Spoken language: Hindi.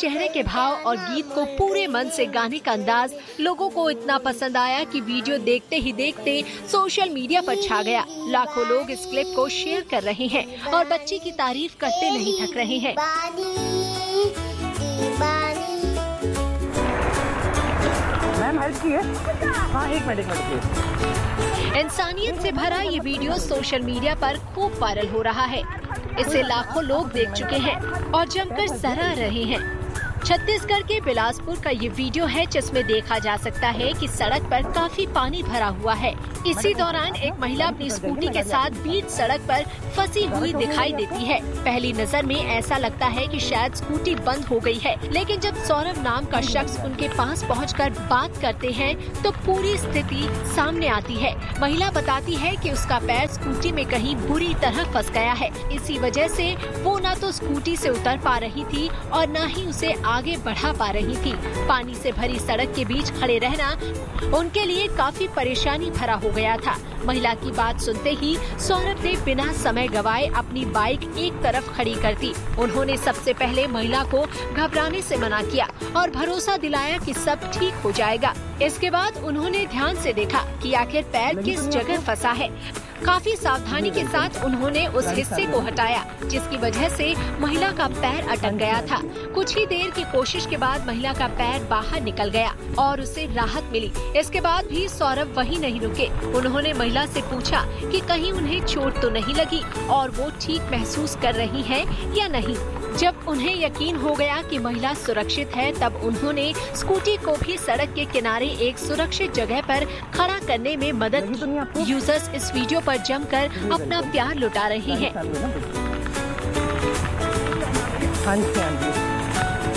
चेहरे के भाव और गीत को पूरे मन से गाने का अंदाज लोगों को इतना पसंद आया कि वीडियो देखते ही देखते सोशल मीडिया पर छा गया। लाखों लोग इस क्लिप को शेयर कर रहे हैं और बच्ची की तारीफ करते नहीं थक रहे हैं। मैम हेल्प की है? हाँ, एक मिनट। इंसानियत से भरा ये वीडियो सोशल मीडिया पर खूब वायरल हो रहा है। इसे लाखों लोग देख चुके हैं और जमकर सराह रहे हैं। छत्तीसगढ़ के बिलासपुर का ये वीडियो है जिसमें देखा जा सकता है कि सड़क पर काफी पानी भरा हुआ है। इसी दौरान एक महिला अपनी स्कूटी के साथ बीच सड़क पर फंसी हुई दिखाई देती है। पहली नजर में ऐसा लगता है कि शायद स्कूटी बंद हो गई है, लेकिन जब सौरभ नाम का शख्स उनके पास पहुंचकर बात करते हैं तो पूरी स्थिति सामने आती है। महिला बताती है कि उसका पैर स्कूटी में कहीं बुरी तरह फंस गया है। इसी वजह से वो न तो स्कूटी से उतर पा रही थी और न ही उसे आगे बढ़ा पा रही थी। पानी से भरी सड़क के बीच खड़े रहना उनके लिए काफी परेशानी भरा हो गया था। महिला की बात सुनते ही सौरभ ने बिना समय गवाए अपनी बाइक एक तरफ खड़ी कर दी। उन्होंने सबसे पहले महिला को घबराने से मना किया और भरोसा दिलाया कि सब ठीक हो जाएगा। इसके बाद उन्होंने ध्यान से देखा कि आखिर पैर किस जगह फंसा है। काफी सावधानी के साथ उन्होंने उस हिस्से को हटाया जिसकी वजह से महिला का पैर अटक गया था। कुछ ही देर की कोशिश के बाद महिला का पैर बाहर निकल गया और उसे राहत मिली। इसके बाद भी सौरभ वहीं नहीं रुके। उन्होंने महिला से पूछा कि कहीं उन्हें चोट तो नहीं लगी और वो ठीक महसूस कर रही है या नहीं। जब उन्हें यकीन हो गया कि महिला सुरक्षित है, तब उन्होंने स्कूटी को भी सड़क के किनारे एक सुरक्षित जगह पर खड़ा करने में मदद की। यूजर्स इस वीडियो पर जमकर अपना प्यार लुटा रहे हैं। हाँ जी, हाँ जी।